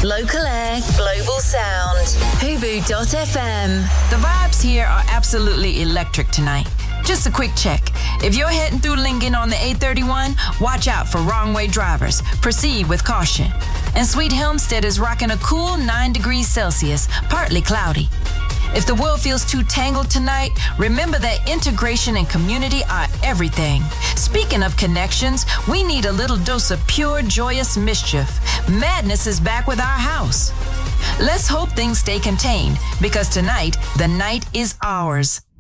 Local air, global sound. Hubu.fm. The vibes here are absolutely electric tonight. Just a quick check. If you're heading through Lincoln on the 831, watch out for wrong-way drivers. Proceed with caution. And Sweet Helmstead is rocking a cool 9 degrees Celsius, partly cloudy. If the world feels too tangled tonight, remember that integration and community are everything. Speaking of connections, we need a little dose of pure, joyous mischief. Madness is back with our house. Let's hope things stay contained, because tonight, the night is ours.